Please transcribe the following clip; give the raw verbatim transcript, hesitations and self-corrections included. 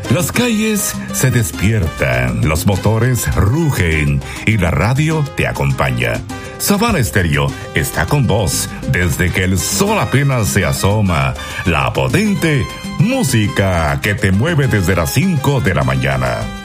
Las calles se despiertan, los motores rugen y la radio te acompaña. Savana Estéreo está con vos desde que el sol apenas se asoma. La potente música que te mueve desde las cinco de la mañana.